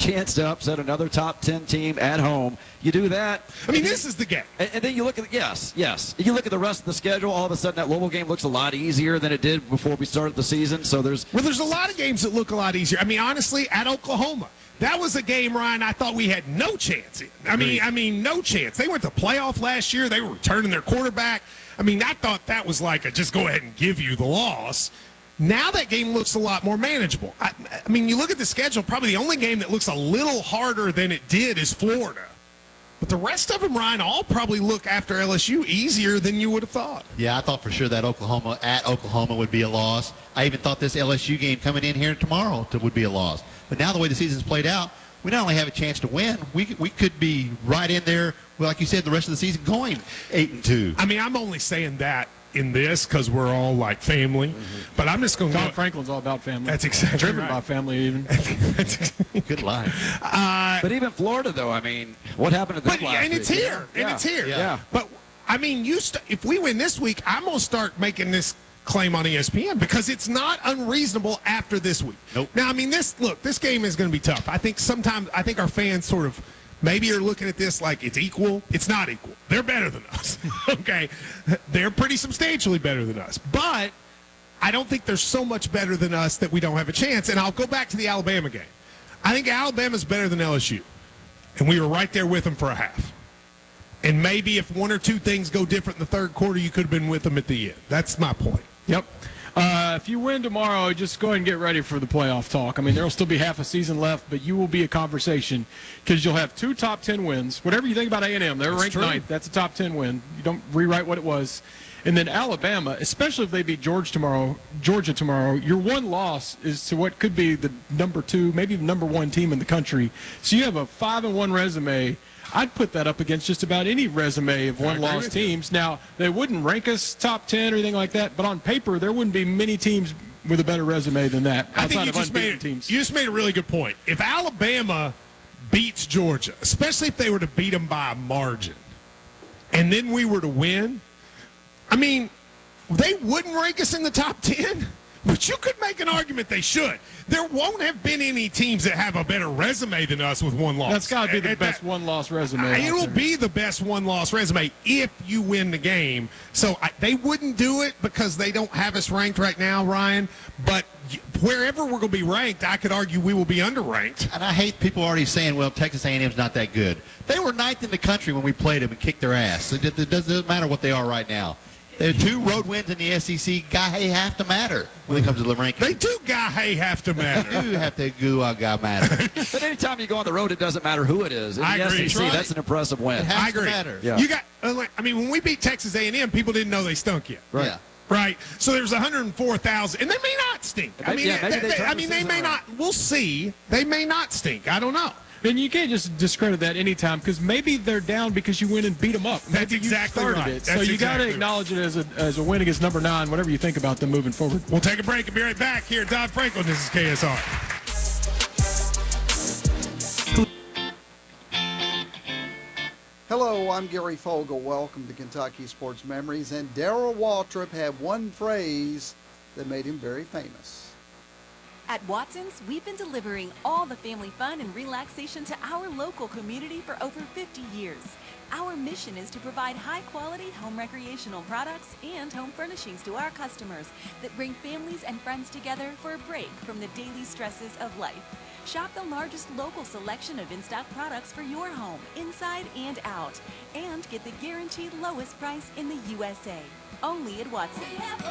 chance to upset another top 10 team at home. You do that. I mean, this is the game. And then you look at yes. You look at the rest of the schedule. All of a sudden, that Louisville game looks a lot easier than it did before we started the season. So there's a lot of games that look a lot easier. I mean, honestly, at Oklahoma, that was a game, Ryan, I thought we had no chance in. I mean, no chance. They went to playoff last year. They were returning their quarterback. I mean, I thought that was like a just go ahead and give you the loss. Now that game looks a lot more manageable. I mean, you look at the schedule, probably the only game that looks a little harder than it did is Florida. But the rest of them, Ryan, all probably look after LSU easier than you would have thought. Yeah, I thought for sure that Oklahoma would be a loss. I even thought this LSU game coming in here tomorrow would be a loss. But now the way the season's played out, we not only have a chance to win, we could be right in there, well, like you said, the rest of the season going 8-2. I mean, I'm only saying that in this because we're all like family. But I'm just going to Tom Franklin's all about family. That's exactly Driven right. by family, even. Good line. but even Florida, though, I mean, what happened to them last and it's week? here. And it's here. Yeah. But, I mean, if we win this week, I'm going to start making this claim on ESPN because it's not unreasonable after this week. Nope. Now, I mean, this game is going to be tough. I think our fans sort of maybe are looking at this like it's equal. It's not equal. They're better than us. Okay? They're pretty substantially better than us. But I don't think they're so much better than us that we don't have a chance. And I'll go back to the Alabama game. I think Alabama's better than LSU. And we were right there with them for a half. And maybe if one or two things go different in the third quarter, you could have been with them at the end. That's my point. Yep. If you win tomorrow, just go ahead and get ready for the playoff talk. I mean, there will still be half a season left, but you will be a conversation because you'll have 2 top 10 wins. Whatever you think about A&M, they're ranked 9th. That's a top 10 win. You don't rewrite what it was. And then Alabama, especially if they beat Georgia tomorrow, your one loss is to what could be the number 2, maybe the number 1 team in the country. So you have a 5-1 resume. I'd put that up against just about any resume of one-loss teams. Now, they wouldn't rank us top 10 or anything like that, but on paper, there wouldn't be many teams with a better resume than that outside of unbeaten teams. You just made a really good point. If Alabama beats Georgia, especially if they were to beat them by a margin, and then we were to win, I mean, they wouldn't rank us in the top 10. But you could make an argument they should. There won't have been any teams that have a better resume than us with one loss. That's got to be the best one-loss resume. It will be the best one-loss resume if you win the game. So they wouldn't do it because they don't have us ranked right now, Ryan. But wherever we're going to be ranked, I could argue we will be underranked. And I hate people already saying, well, Texas A&M's not that good. They were 9th in the country when we played them and kicked their ass. It doesn't matter what they are right now. There are 2 road wins in the SEC. They have to matter when it comes to the ranking. They do have to matter. They do have to matter. But anytime you go on the road, it doesn't matter who it is. In I the agree. SEC, that's an impressive win. It has I agree. to matter. Yeah. You got. I mean, when we beat Texas A&M, people didn't know they stunk yet. Right. Yeah. Right. So there's 104,000, and they may not stink. Maybe They may not. We'll see. They may not stink. I don't know. And you can't just discredit that anytime because maybe they're down because you went and beat them up. That's Maybe exactly you started right. it. That's So you got to exactly acknowledge it as a win against number 9, whatever you think about them moving forward. We'll take a break and be right back here at Dodd Franklin. This is KSR. Hello, I'm Gary Fogle. Welcome to Kentucky Sports Memories. And Darrell Waltrip had one phrase that made him very famous. At Watson's, we've been delivering all the family fun and relaxation to our local community for over 50 years. Our mission is to provide high-quality home recreational products and home furnishings to our customers that bring families and friends together for a break from the daily stresses of life. Shop the largest local selection of in-stock products for your home, inside and out, and get the guaranteed lowest price in the USA. Only at Watson's.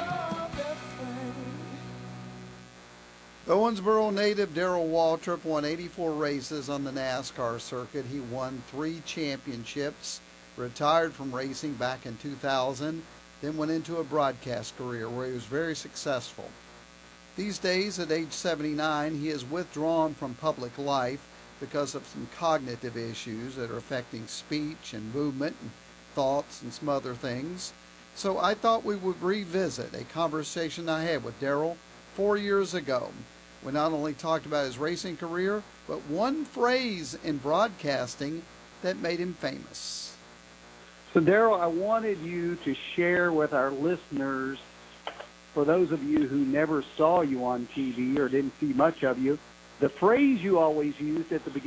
Owensboro native Darrell Waltrip won 84 races on the NASCAR circuit. He won 3 championships, retired from racing back in 2000, then went into a broadcast career where he was very successful. These days, at age 79, he has withdrawn from public life because of some cognitive issues that are affecting speech and movement and thoughts and some other things. So I thought we would revisit a conversation I had with Darrell 4 years ago. We not only talked about his racing career, but one phrase in broadcasting that made him famous. So, Darrell, I wanted you to share with our listeners, for those of you who never saw you on TV or didn't see much of you, the phrase you always used at the beginning